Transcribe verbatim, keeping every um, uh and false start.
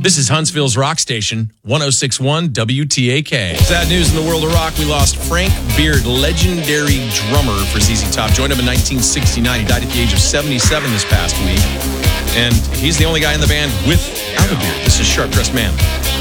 This is Huntsville's rock station, one oh six point one W T A K. Sad news in the world of rock. We lost Frank Beard, legendary drummer for Z Z Top. Joined him in nineteen sixty-nine. He died at the age of seventy-seven this past week. And he's the only guy in the band without a beard. This is Sharp Dressed Man.